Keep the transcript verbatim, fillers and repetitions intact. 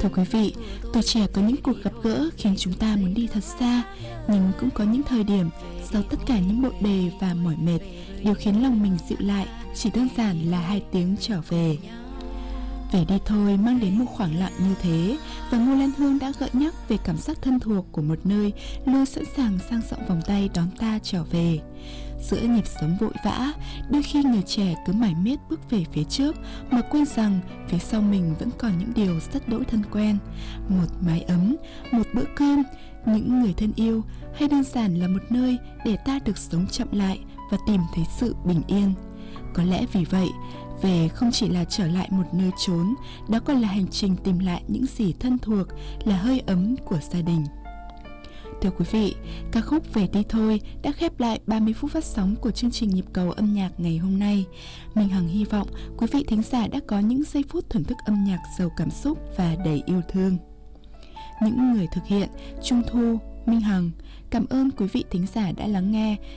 Thưa quý vị, tuổi trẻ có những cuộc gặp gỡ khiến chúng ta muốn đi thật xa, nhưng cũng có những thời điểm sau tất cả những bộn bề và mỏi mệt, điều khiến lòng mình dịu lại chỉ đơn giản là hai tiếng trở về. Về đi thôi mang đến một khoảng lặng như thế, và Ngô Lan Hương đã gợi nhắc về cảm giác thân thuộc của một nơi luôn sẵn sàng sang rộng vòng tay đón ta trở về. Giữa nhịp sống vội vã, đôi khi người trẻ cứ mải miết bước về phía trước mà quên rằng phía sau mình vẫn còn những điều rất đỗi thân quen. Một mái ấm, một bữa cơm, những người thân yêu, hay đơn giản là một nơi để ta được sống chậm lại và tìm thấy sự bình yên. Có lẽ vì vậy, về không chỉ là trở lại một nơi chốn, đó còn là hành trình tìm lại những gì thân thuộc, là hơi ấm của gia đình. Thưa quý vị, ca khúc Về đi thôi đã khép lại ba mươi phút phát sóng của chương trình Nhịp cầu âm nhạc ngày hôm nay. Minh Hằng hy vọng quý vị thính giả đã có những giây phút thưởng thức âm nhạc giàu cảm xúc và đầy yêu thương. Những người thực hiện: Trung Thu, Minh Hằng. Cảm ơn quý vị thính giả đã lắng nghe.